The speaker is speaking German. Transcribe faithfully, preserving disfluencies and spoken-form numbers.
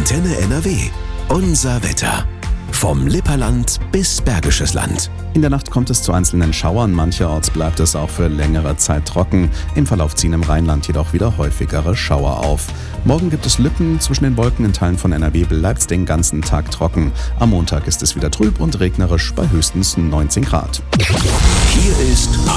Antenne N R W. Unser Wetter. Vom Lipperland bis Bergisches Land. In der Nacht kommt es zu einzelnen Schauern, mancherorts bleibt es auch für längere Zeit trocken. Im Verlauf ziehen im Rheinland jedoch wieder häufigere Schauer auf. Morgen gibt es Lücken zwischen den Wolken, in Teilen von N R W bleibt es den ganzen Tag trocken. Am Montag ist es wieder trüb und regnerisch bei höchstens neunzehn Grad. Hier ist